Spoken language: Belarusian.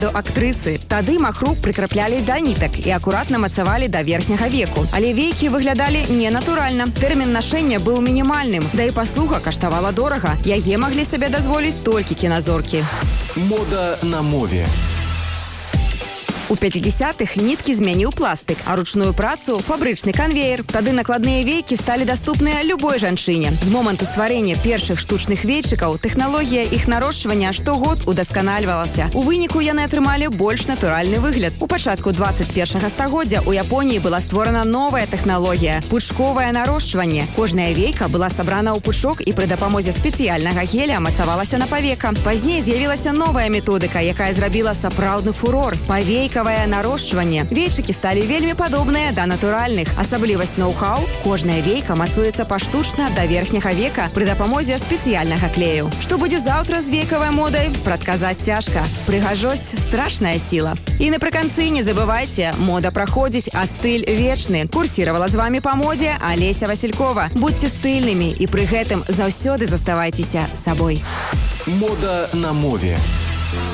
до актрысы. Тады махру прыкраплялі да нітак і акуратна мацавалі да верхняга веку. Але вейкі выглядалі ненатуральна. Тэрмін нашэння быў мінімальным, да і паслуга каштавала дорага. Яе маглі сабе дазволіць толькі кіназоркі. Мода на мове. У 50-х ніткі змяніў пластык, а ручную працу – фабрычны канвеер. Тады накладныя вейкі сталі даступныя любой жанчыне. З моманту стварэння першых штучных вейчыкаў тэхналогія іх нарошчвання штогод удасканальвалася. У выніку яны атрымалі больш натуральны выгляд. У пачатку 21-га стагоддзя у Японіі была створана новая тэхналогія – пучковае нарошчванне. Кожная вейка была сабрана ў пучок і пры дапамозе спецыяльнага геля мацавалася на павека. Пазней з'явілася новая методыка, якая зрабіла сапраўдны фурор – павейка нарошчванне. Вейчыкі сталі вельмі падобныя да натуральных. Асаблівасць ноу-хау – кожная вейка мацуецца паштучна да верхняга века пры дапамозе спецыяльнага клею. Што будзе заўтра з вейкавай модай, прадказаць цяжка. Прыгажосць – страшная сіла. І напрыканцы не забывайце, мода праходзіць, а стыль вечны. Курсіравала з вамі па модзе Алеся Василькова. Будьце стыльнымі і пры гэтым заўсёды заставайцеся сабой. Мода на мове.